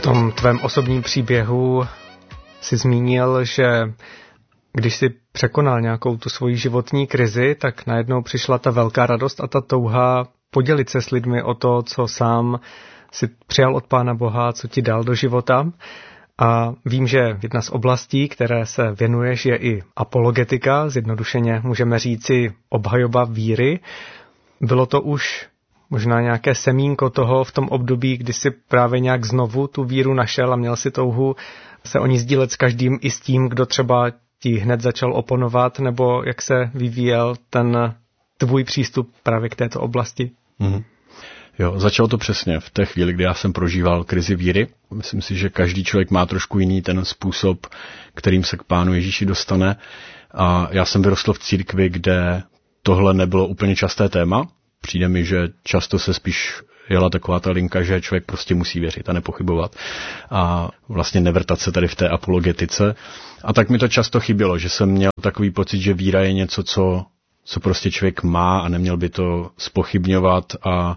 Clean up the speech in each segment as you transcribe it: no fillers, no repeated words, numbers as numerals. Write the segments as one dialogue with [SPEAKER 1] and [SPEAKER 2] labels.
[SPEAKER 1] tom tvém osobním příběhu jsi zmínil, že když jsi překonal nějakou tu svoji životní krizi, tak najednou přišla ta velká radost a ta touha podělit se s lidmi o to, co sám si přijal od Pána Boha, co ti dal do života. A vím, že jedna z oblastí, které se věnuješ, je i apologetika, zjednodušeně můžeme říci obhajoba víry. Bylo to už možná nějaké semínko toho v tom období, kdy jsi právě nějak znovu tu víru našel a měl si touhu se o ní sdílet s každým, i s tím, kdo třeba ti hned začal oponovat, nebo jak se vyvíjel ten tvůj přístup právě k této oblasti?
[SPEAKER 2] Mm-hmm. Jo, začalo to přesně v té chvíli, kdy já jsem prožíval krizi víry. Myslím si, že každý člověk má trošku jiný ten způsob, kterým se k Pánu Ježíši dostane. A já jsem vyrostl v církvi, kde tohle nebylo úplně časté téma. Přijde mi, že často se spíš jela taková ta linka, že člověk prostě musí věřit a nepochybovat a vlastně nevrtat se tady v té apologetice. A tak mi to často chybělo, že jsem měl takový pocit, že víra je něco, co prostě člověk má a neměl by to zpochybňovat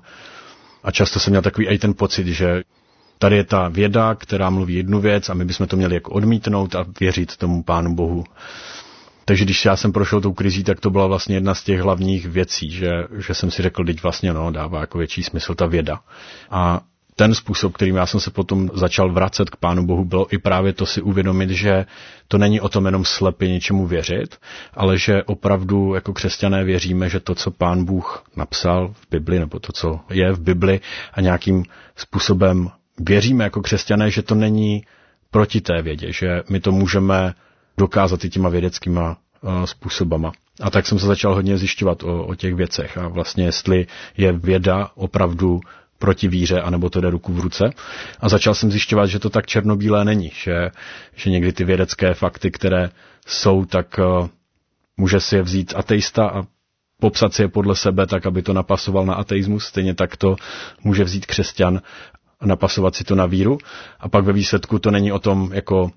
[SPEAKER 2] a často jsem měl takový i ten pocit, že tady je ta věda, která mluví jednu věc a my bychom to měli jako odmítnout a věřit tomu Pánu Bohu. Takže když já jsem prošel tou krizí, tak to byla vlastně jedna z těch hlavních věcí, že jsem si řekl, teď vlastně dává jako větší smysl ta věda. A ten způsob, kterým já jsem se potom začal vracet k Pánu Bohu, bylo i právě to si uvědomit, že to není o tom jenom slepě něčemu věřit, ale že opravdu jako křesťané věříme, že to, co Pán Bůh napsal v Bibli, nebo to, co je v Bibli a nějakým způsobem věříme jako křesťané, že to není proti té vědě, že my to můžeme dokázat i těma vědeckýma způsobama. A tak jsem se začal hodně zjišťovat o těch věcech a vlastně jestli je věda opravdu proti víře, anebo to jde ruku v ruce. A začal jsem zjišťovat, že to tak černobílé není, že někdy ty vědecké fakty, které jsou, tak může si je vzít ateista a popsat si je podle sebe tak, aby to napasoval na ateismus. Stejně tak to může vzít křesťan a napasovat si to na víru. A pak ve výsledku to není o tom,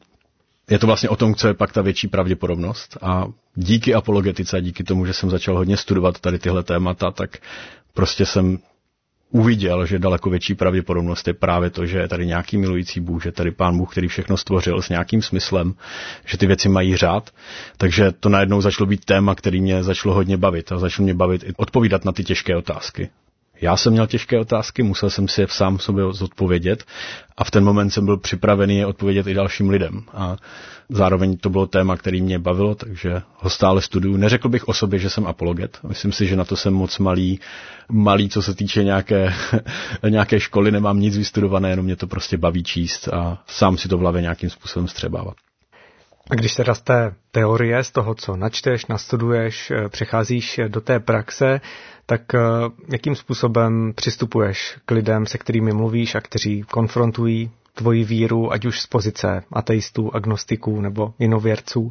[SPEAKER 2] je to vlastně o tom, co je pak ta větší pravděpodobnost. A díky apologetice a díky tomu, že jsem začal hodně studovat tady tyhle témata, tak prostě jsem uviděl, že daleko větší pravděpodobnost je právě to, že je tady nějaký milující Bůh, že tady Pán Bůh, který všechno stvořil s nějakým smyslem, že ty věci mají řád. Takže to najednou začalo být téma, který mě začalo hodně bavit a začalo mě bavit i odpovídat na ty těžké otázky. Já jsem měl těžké otázky, musel jsem si je sám sobě zodpovědět a v ten moment jsem byl připravený je odpovědět i dalším lidem. A zároveň to bylo téma, který mě bavilo, takže ho stále studuju. Neřekl bych o sobě, že jsem apologet. Myslím si, že na to jsem moc malý, co se týče nějaké školy, nemám nic vystudované, jenom mě to prostě baví číst a sám si to v hlavě nějakým způsobem střebávat.
[SPEAKER 1] A když teda z té teorie, z toho, co načteš, nastuduješ, přecházíš do té praxe, tak jakým způsobem přistupuješ k lidem, se kterými mluvíš a kteří konfrontují tvoji víru, ať už z pozice ateistů, agnostiků nebo jinověrců?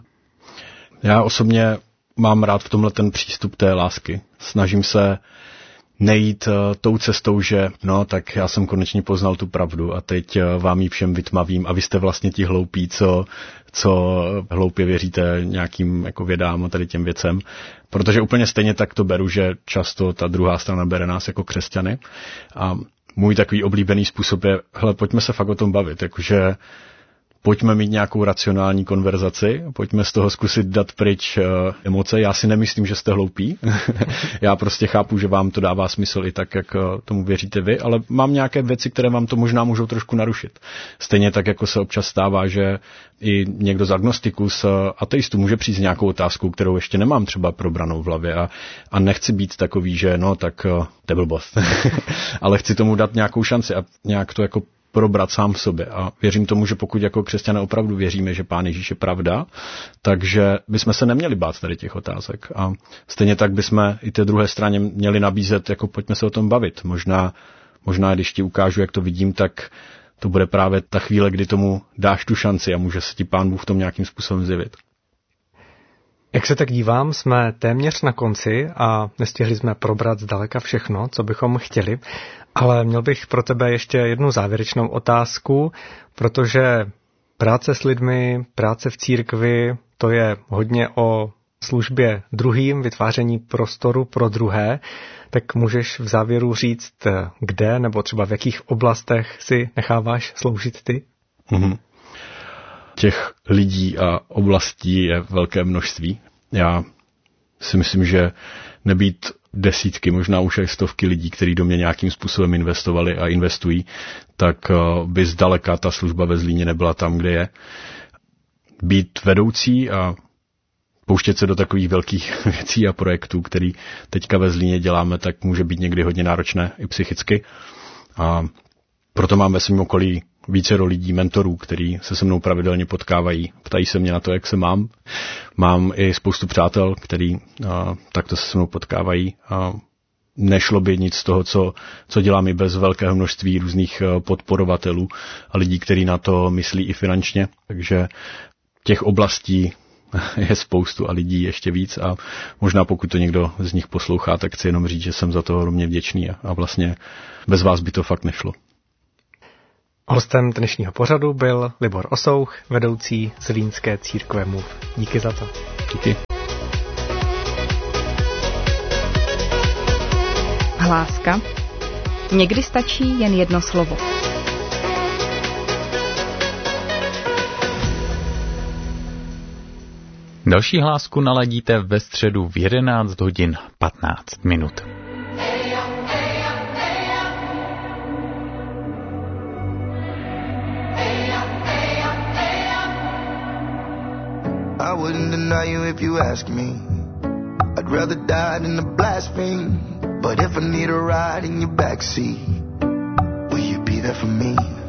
[SPEAKER 2] Já osobně mám rád v tomhle ten přístup té lásky. Snažím se nejít tou cestou, že tak já jsem konečně poznal tu pravdu a teď vám ji všem vytmavím a vy jste vlastně ti hloupí, co hloupě věříte nějakým jako vědám a tady těm věcem. Protože úplně stejně tak to beru, že často ta druhá strana bere nás jako křesťany. A můj takový oblíbený způsob je, pojďme se fakt o tom bavit, jakože pojďme mít nějakou racionální konverzaci, pojďme z toho zkusit dát pryč emoce. Já si nemyslím, že jste hloupí. Já prostě chápu, že vám to dává smysl i tak, jak tomu věříte vy, ale mám nějaké věci, které vám to možná můžou trošku narušit. Stejně tak, jako se občas stává, že i někdo z agnostiků, z ateistů může přijít s nějakou otázkou, kterou ještě nemám třeba probranou v hlavě a nechci být takový, že to je blbost. Ale chci tomu dát nějakou šanci a nějak to jako probrat sám v sobě. A věřím tomu, že pokud jako křesťané opravdu věříme, že Pán Ježíš je pravda, takže bychom se neměli bát tady těch otázek. A stejně tak bychom i té druhé straně měli nabízet, jako pojďme se o tom bavit. Možná když ti ukážu, jak to vidím, tak to bude právě ta chvíle, kdy tomu dáš tu šanci a může se ti Pán Bůh v tom nějakým způsobem zjevit.
[SPEAKER 1] Jak se tak dívám, jsme téměř na konci a nestihli jsme probrat zdaleka všechno, co bychom chtěli, ale měl bych pro tebe ještě jednu závěrečnou otázku, protože práce s lidmi, práce v církvi, to je hodně o službě druhým, vytváření prostoru pro druhé, tak můžeš v závěru říct, kde nebo třeba v jakých oblastech si necháváš sloužit ty?
[SPEAKER 2] Těch lidí a oblastí je velké množství. Já si myslím, že nebýt desítky, možná už i stovky lidí, kteří do mě nějakým způsobem investovali a investují, tak by zdaleka ta služba ve Zlíně nebyla tam, kde je. Být vedoucí a pouštět se do takových velkých věcí a projektů, který teďka ve Zlíně děláme, tak může být někdy hodně náročné i psychicky. A proto mám ve svém okolí vícero lidí, mentorů, kteří se se mnou pravidelně potkávají. Ptají se mě na to, jak se mám. Mám i spoustu přátel, kteří takto se mnou potkávají. Nešlo by nic z toho, co dělám i bez velkého množství různých podporovatelů a lidí, kteří na to myslí i finančně. Takže těch oblastí je spoustu a lidí ještě víc a možná pokud to někdo z nich poslouchá, tak chci jenom říct, že jsem za to hrozně vděčný a vlastně bez vás by to fakt nešlo.
[SPEAKER 1] Hostem dnešního pořadu byl Libor Osouch, vedoucí Zlínské církve MOVE. Díky za to.
[SPEAKER 2] Díky.
[SPEAKER 3] Hláska. Někdy stačí jen jedno slovo.
[SPEAKER 4] Další hlásku naladíte ve středu v 11 hodin 15 minut.
[SPEAKER 5] I wouldn't deny you if you ask me. I'd rather die than to blaspheme. But if I need a ride in your backseat, will you be there for me?